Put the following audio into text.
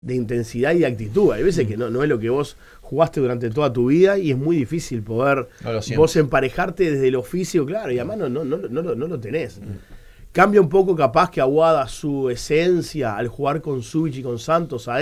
de intensidad y de actitud. Hay veces que no es lo que vos jugaste durante toda tu vida y es muy difícil poder vos emparejarte desde el oficio, claro, y además no lo tenés. Cambia un poco capaz que Aguada su esencia al jugar con Zubich y con Santos